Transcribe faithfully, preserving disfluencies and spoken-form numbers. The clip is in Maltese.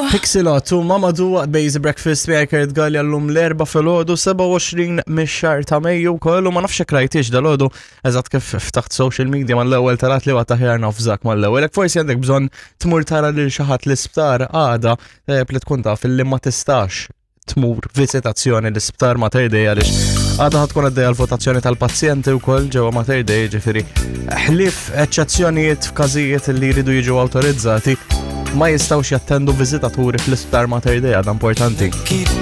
Pixilot, u Mamadu Base Breakfast Maker tgalli għallum l-erba fil-ħodu seba' u għoxrin mix-xar ta' Mejju kollu ma nafx krajtiex dal-ħodu eżatt kif ftaħt social media mal-ewwel tarat li għata ħjar nafżak mal-ewwel. Ek forsi għandek bżonn tmur tara lil xi ħadd l-isptar għada li tkun taf illi ma tistax tmur visitazzjoni l-isptar Mater Dei għaliex għada ħatkun għaddej għal-votazzjoni tal-pazjenti wkoll ġewwa Mater Dei, ġifieri ħlief eċċezzjonijiet f'każijiet li jridu jiġu awtorizzati ma jistawx jattendu viżitaturi fl-isptar Mater Dei, għadha importanti.